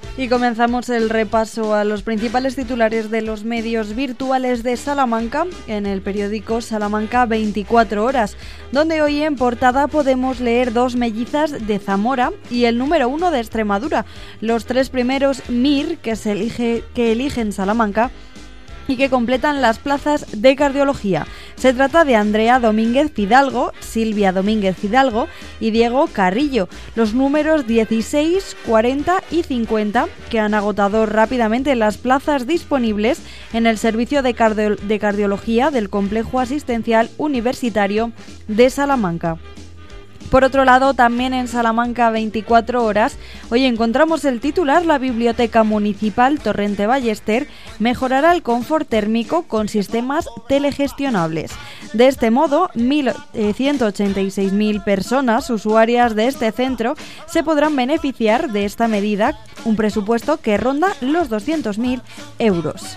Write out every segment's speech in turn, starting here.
Y comenzamos el repaso a los principales titulares de los medios virtuales de Salamanca en el periódico Salamanca 24 horas, donde hoy en portada podemos leer 2 mellizas de Zamora y el número 1 de Extremadura, los 3 primeros MIR que eligen Salamanca y que completan las plazas de cardiología. Se trata de Andrea Domínguez Fidalgo, Silvia Domínguez Fidalgo y Diego Carrillo, los números 16, 40 y 50 que han agotado rápidamente las plazas disponibles en el servicio de cardiología del Complejo Asistencial Universitario de Salamanca. Por otro lado, también en Salamanca 24 horas, hoy encontramos el titular: la Biblioteca Municipal Torrente Ballester mejorará el confort térmico con sistemas telegestionables. De este modo, 186.000 personas usuarias de este centro se podrán beneficiar de esta medida, un presupuesto que ronda los 200.000 euros.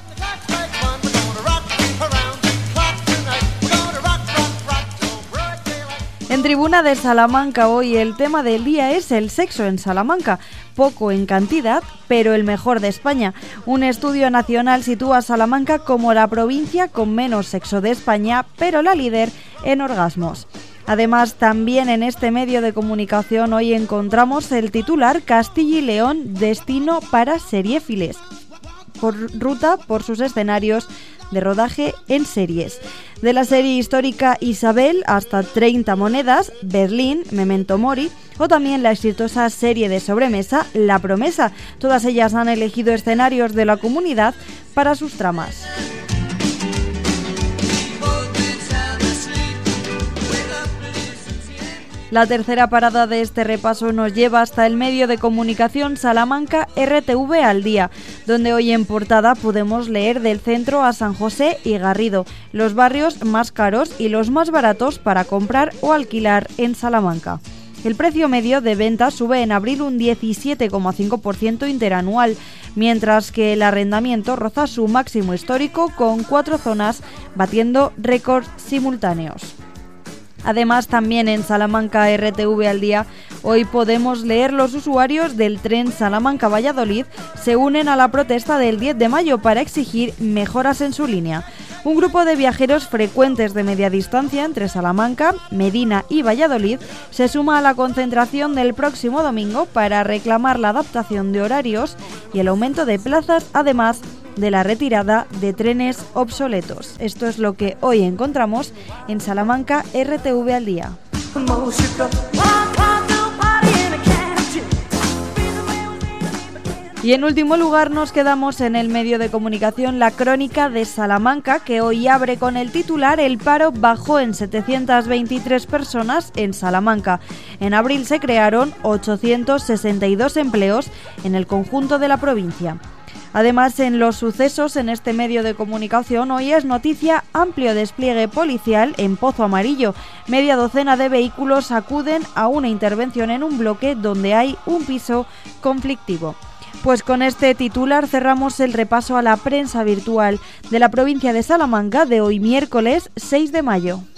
En Tribuna de Salamanca hoy el tema del día es el sexo en Salamanca, poco en cantidad, pero el mejor de España. Un estudio nacional sitúa a Salamanca como la provincia con menos sexo de España, pero la líder en orgasmos. Además, también en este medio de comunicación hoy encontramos el titular: Castilla y León, destino para seriéfiles, por ruta por sus escenarios de rodaje en series. De la serie histórica Isabel hasta 30 monedas, Berlín, Memento Mori, o también la exitosa serie de sobremesa La Promesa. Todas ellas han elegido escenarios de la comunidad para sus tramas. La tercera parada de este repaso nos lleva hasta el medio de comunicación Salamanca RTV al día, donde hoy en portada podemos leer del centro a San José y Garrido, los barrios más caros y los más baratos para comprar o alquilar en Salamanca. El precio medio de venta sube en abril un 17,5% interanual, mientras que el arrendamiento roza su máximo histórico con 4 zonas batiendo récords simultáneos. Además, también en Salamanca RTV al día, hoy podemos leer: los usuarios del tren Salamanca-Valladolid se unen a la protesta del 10 de mayo para exigir mejoras en su línea. Un grupo de viajeros frecuentes de media distancia entre Salamanca, Medina y Valladolid se suma a la concentración del próximo domingo para reclamar la adaptación de horarios y el aumento de plazas, además de la retirada de trenes obsoletos. Esto es lo que hoy encontramos en Salamanca RTV al día. Y en último lugar nos quedamos en el medio de comunicación La Crónica de Salamanca, que hoy abre con el titular: el paro bajó en 723 personas en Salamanca. En abril se crearon 862 empleos en el conjunto de la provincia. Además, en los sucesos en este medio de comunicación hoy es noticia amplio despliegue policial en Pozo Amarillo. Media docena de vehículos acuden a una intervención en un bloque donde hay un piso conflictivo. Pues con este titular cerramos el repaso a la prensa virtual de la provincia de Salamanca de hoy miércoles 6 de mayo.